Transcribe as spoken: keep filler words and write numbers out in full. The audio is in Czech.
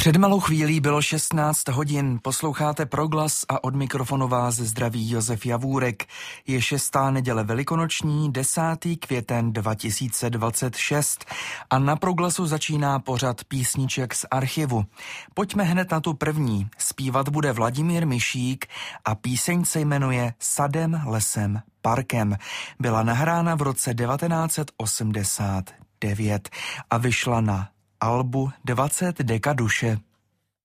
Před malou chvílí bylo šestnáct hodin, posloucháte Proglas a od mikrofonu vás zdraví Josef Javůrek. Je šestá neděle velikonoční, desátý květen dva tisíce dvacet šest a na Proglasu začíná pořad písniček z archivu. Pojďme hned na tu první. Zpívat bude Vladimír Mišík a píseň se jmenuje Sadem, lesem, parkem. Byla nahrána v roce devatenáct set osmdesát devět a vyšla na albu dvacet deka duše.